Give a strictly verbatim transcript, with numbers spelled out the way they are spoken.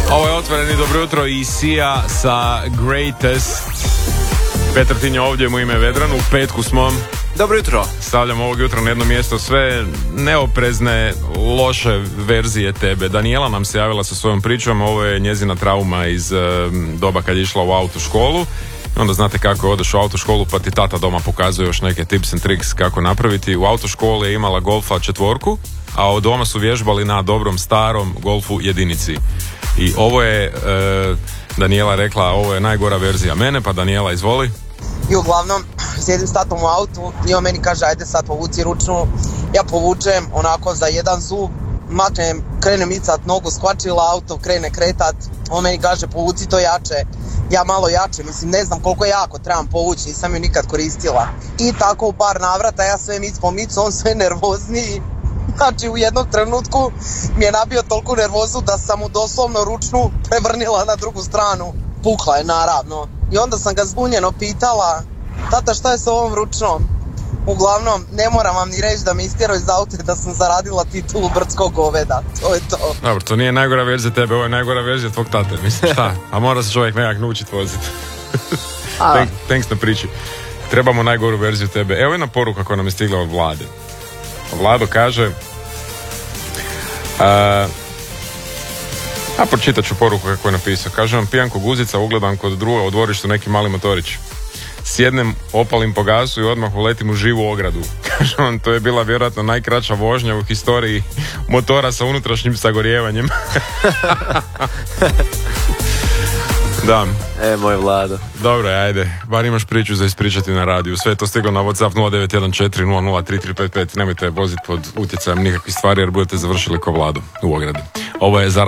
Ovo je Otvoreni, dobro jutro i Sia sa Greatest. Petar Tinja ovdje u ime Vedranu, u petku smo. Dobro jutro. Stavljamo ovog jutra na jedno mjesto sve neoprezne, loše verzije tebe. Daniela nam se javila sa svojom pričom, ovo je njezina trauma iz uh, doba kad je išla u autoškolu. Onda znate kako odeš u autoškolu pa ti tata doma pokazuje još neke tips and tricks kako napraviti. U autoškoli je imala Golfa četvorku, a od doma su vježbali na dobrom starom Golfu jedinici. I ovo je, e, Daniela rekla, ovo je najgora verzija mene, pa Daniela, izvoli. I uglavnom, sjedim s tatom u autu i on meni kaže, ajde sad povuci ručnu. Ja povučem onako za jedan zub, maknem, krenem icat nogu, skvačila auto, krene kretat. On meni kaže, povuci to jače. Ja malo jače, mislim, ne znam koliko jako trebam povući, nisam ju nikad koristila. I tako u par navrata, ja sve mic po micu, on sve nervozniji. Znači u jednom trenutku mi je nabio toliko nervozu da sam mu doslovno ručnu prevrnila na drugu stranu. Pukla je naravno. I onda sam ga zbunjeno pitala, tata šta je sa ovom ručnom? Uglavnom, ne moram vam ni reći da me istjerao iz auta da sam zaradila titulu brdskog goveda. To je to. Dobro, to nije najgora verzija tebe, ovo je najgora verzija tvog tate. Mislim, šta? A mora se čovjek nekak naučiti voziti. Thank, thanks na priči. Trebamo najgoru verziju tebe. Evo jedna poruka koja nam je stigla od Vlade. Vlado kaže, a, a pročitat ću poruku kako je napisao. Kaže vam, pijan ko guzica, ugledam kod druga u dvorištu neki mali motorić. Sjednem, opalim po gasu i odmah uletim u živu ogradu. Kaže vam, to je bila vjerojatno najkraća vožnja u historiji motora sa unutrašnjim sagorijevanjem. Da. E, moj Vlado. Dobro, ajde, bar imaš priču za ispričati na radiju. Sve je to stiglo na WhatsApp nula devet jedan četiri nula nula tri tri pet pet. Nemojte voziti pod utjecajem nikakvih stvari jer budete završili ko Vlado u ogradi. Ovo je za